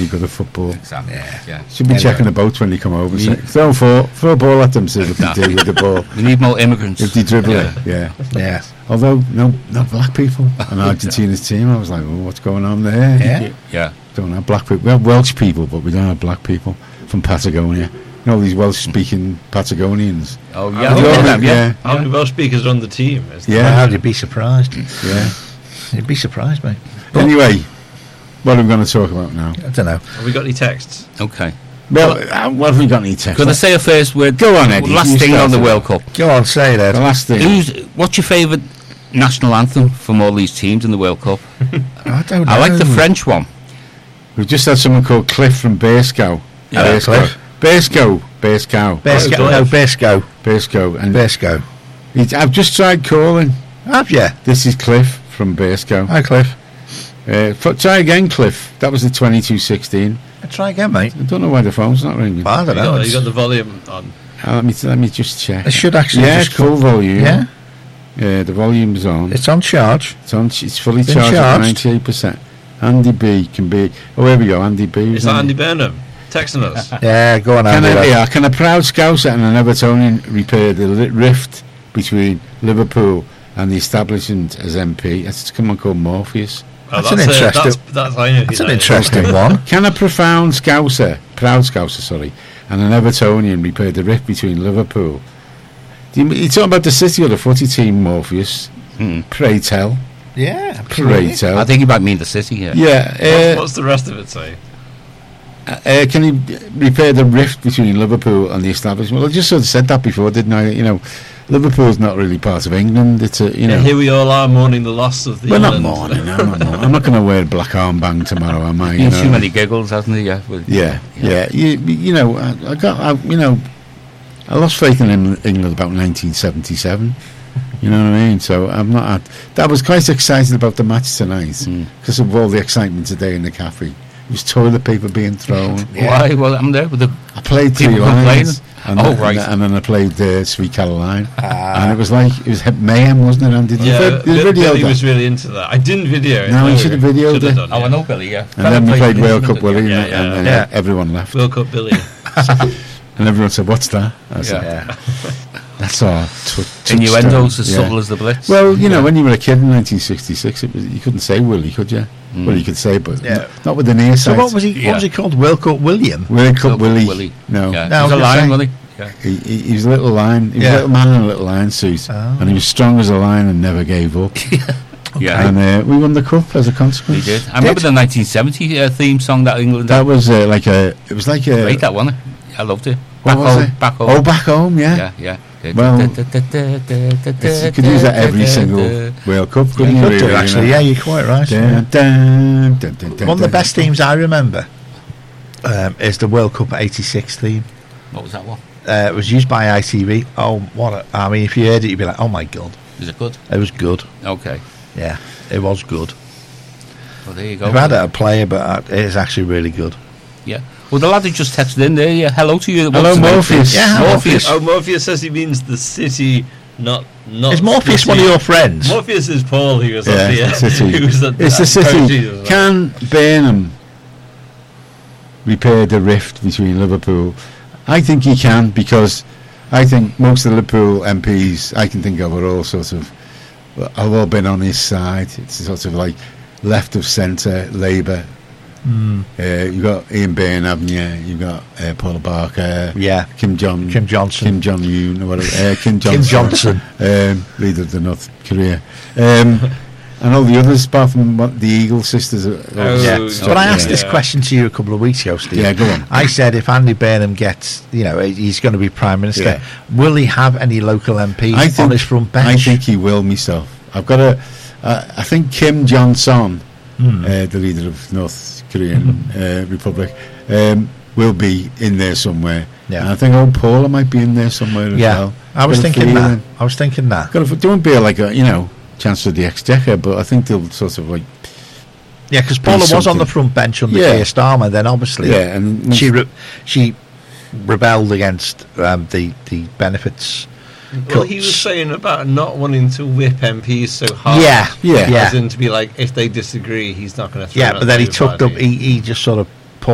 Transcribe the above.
really good at football. Exactly. Yeah. Should be checking the boats when they come over. Throw a ball at them, see what they do with the ball. We need more immigrants. If they dribble it, yeah. Although, no, not black people on Argentina's team. I was like, oh, what's going on there? Yeah. Don't have black people. We have Welsh people, but we don't have black people from Patagonia. You know, these Welsh-speaking Patagonians. Oh, yeah. How many Welsh speakers are on the team? Well, you'd be surprised. Yeah. You'd be surprised, mate. Anyway, what are we going to talk about now? I don't know. Have we got any texts? Okay. Well, what have we got any texts? Could I say a first word? Go on, Eddie. Last thing on the World Cup. Go on, say that. The last thing. What's your favourite national anthem from all these teams in the World Cup? I don't know. I like the French one. We've just had someone called Cliff from Bairstow. Cliff. Bairstow. Bairstow. I've just tried calling. Have you? This is Cliff from Bairstow. Hi, Cliff. Try again, Cliff. That was the 2216. Try again, mate. I don't know why the phone's not ringing. I don't know. You got the volume on. Let me just check. It should actually. Yeah, it's full volume. Yeah. The volume's on. It's on charge. It's fully charged at 98%. Andy B can be. Oh, here we go. Andy B. Is that Andy Burnham texting us? Yeah, go on, Andy. Can a proud Scouser and an Evertonian repair the rift between Liverpool and the establishment as MP? That's someone called Morpheus. That's an interesting one. Can a proud Scouser, and an Evertonian repair the rift between Liverpool? You're talking about the City or the footy team, Morpheus? Pray tell. Yeah, pray tell. I think you might mean the City here. Yeah. What's the rest of it say? Can he repair the rift between Liverpool and the establishment? Well, I just sort of said that before, didn't I? You know, Liverpool's not really part of England. It's here we all are mourning the loss of the. We're not mourning. I'm not going to wear a black armband tomorrow, am I? He's too many giggles, hasn't he? Yeah. You know, I lost faith in England about 1977. You know what I mean? So I'm not. I was quite excited about the match tonight because of all the excitement today in the cafe. It was toilet paper being thrown. Why? Well, I'm there with I played 3 lines. And then I played Sweet Caroline. And it was mayhem, wasn't it, Andy? Billy was really into that. I didn't video it. No, you should have videoed it. Oh, I know Billy, yeah. And then we played World Cup Willie, and then everyone left. World Cup Billy. And everyone said, "What's that?" I said, "That's our innuendos as subtle as the Blitz." Well, you know, when you were a kid in 1966, you couldn't say Willie, could you? Well, you could say, but not with an ear sight. So what was he? What was he called? World Cup William. World Cup Willie. No, he was a lion, wasn't he? Yeah. He was a little lion. He was a little man in a little lion suit, and he was strong as a lion and never gave up. Yeah, and we won the cup as a consequence. We did. I remember the 1970 theme song that England. That was it was like a. Great, that one. I loved it. Back home. Oh, back home, yeah. Yeah. Well, you could use that every single World Cup, couldn't you? Really, actually, yeah, you're quite right. One of the best themes I remember is the World Cup '86 theme. What was that one? It was used by ITV. I mean, if you heard it, you'd be like, "Oh my god!" Is it good? It was good. Okay. Yeah, it was good. Well, there you go. I've had it a player, but it is actually really good. Yeah. Well, the lad who just texted in there, hello to you. Hello, Morpheus. Yeah, Morpheus. Oh, Morpheus says he means the City, not. Is Morpheus one of your friends? Morpheus is Paul, who was at the City. It's the City. Can Burnham repair the rift between Liverpool? I think he can, because I think most of the Liverpool MPs I can think of are all have all been on his side. It's sort of like left of centre, Labour. You've got Ian Byrne, haven't you? You've got Paul Barker, Kim Jong-un, Kim Johnson, leader of the North Korea, and all the others apart from the Eagle sisters. But I asked this question to you a couple of weeks ago, Steve. Yeah, go on. I said if Andy Burnham gets, he's going to be Prime Minister, will he have any local MPs on his front bench? I think he will myself. I think Kim Jong-un, the leader of North Korean Republic, will be in there somewhere. Yeah. And I think old Paula might be in there somewhere as well. I was thinking that. Don't be like a Chancellor of the Exchequer, but I think they'll sort of like. Yeah, because Paula was on the front bench under Keir Starmer. Then obviously, and she rebelled against the benefits. Well, he was saying about not wanting to whip MPs so hard. Yeah. As in to be like, if they disagree, he's not going to throw but then he took them. He just sort of